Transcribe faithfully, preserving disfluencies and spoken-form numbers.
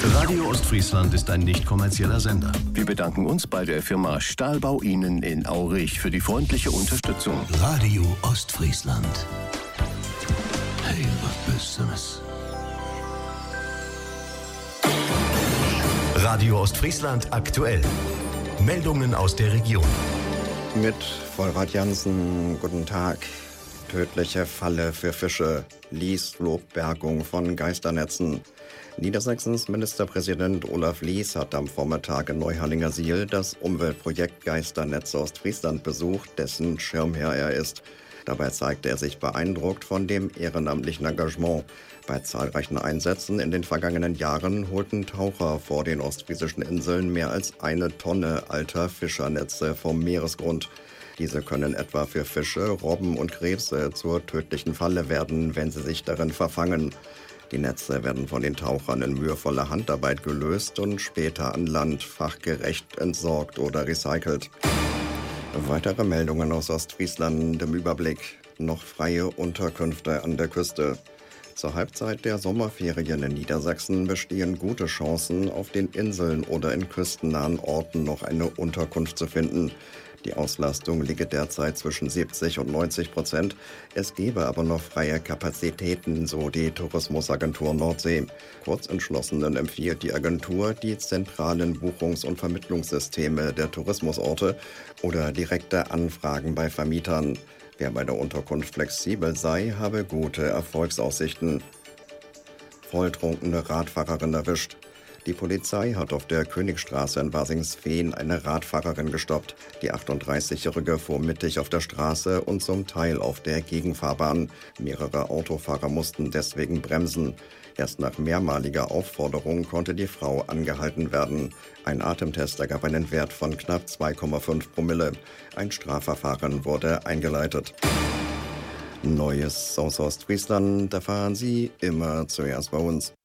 Radio Ostfriesland ist ein nicht kommerzieller Sender. Wir bedanken uns bei der Firma Stahlbau Ihnen in Aurich für die freundliche Unterstützung. Radio Ostfriesland. Hey, was Besseres. Radio Ostfriesland aktuell. Meldungen aus der Region. Mit Vollrad Jansen, guten Tag. Tödliche Falle für Fische. Lies lobt Bergung von Geisternetzen. Niedersachsens Ministerpräsident Olaf Lies hat am Vormittag in Neuhallinger-Siel das Umweltprojekt Geisternetze Ostfriesland besucht, dessen Schirmherr er ist. Dabei zeigte er sich beeindruckt von dem ehrenamtlichen Engagement. Bei zahlreichen Einsätzen in den vergangenen Jahren holten Taucher vor den ostfriesischen Inseln mehr als eine Tonne alter Fischernetze vom Meeresgrund. Diese können etwa für Fische, Robben und Krebse zur tödlichen Falle werden, wenn sie sich darin verfangen. Die Netze werden von den Tauchern in mühevoller Handarbeit gelöst und später an Land fachgerecht entsorgt oder recycelt. Weitere Meldungen aus Ostfriesland im Überblick. Noch freie Unterkünfte an der Küste. Zur Halbzeit der Sommerferien in Niedersachsen bestehen gute Chancen, auf den Inseln oder in küstennahen Orten noch eine Unterkunft zu finden. Die Auslastung liege derzeit zwischen siebzig und neunzig Prozent. Es gebe aber noch freie Kapazitäten, so die Tourismusagentur Nordsee. Kurzentschlossenen empfiehlt die Agentur die zentralen Buchungs- und Vermittlungssysteme der Tourismusorte oder direkte Anfragen bei Vermietern. Wer bei der Unterkunft flexibel sei, habe gute Erfolgsaussichten. Volltrunkene Radfahrerin erwischt. Die Polizei hat auf der Königstraße in Basingsveen eine Radfahrerin gestoppt. Die achtunddreißigjährige fuhr mittig auf der Straße und zum Teil auf der Gegenfahrbahn. Mehrere Autofahrer mussten deswegen bremsen. Erst nach mehrmaliger Aufforderung konnte die Frau angehalten werden. Ein Atemtest ergab einen Wert von knapp zwei Komma fünf Promille. Ein Strafverfahren wurde eingeleitet. Neues aus Ostfriesland erfahren Sie immer zuerst bei uns.